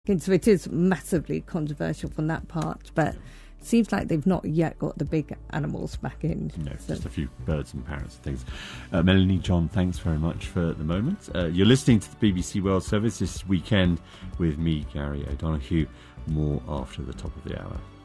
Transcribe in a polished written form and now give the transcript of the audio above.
So it is massively controversial from that part, but it seems like they've not yet got the big animals back in. No, just a few birds and parrots and things. Melanie, John, thanks very much for the moment. You're listening to the BBC World Service this weekend with me, Gary O'Donoghue. More after the top of the hour.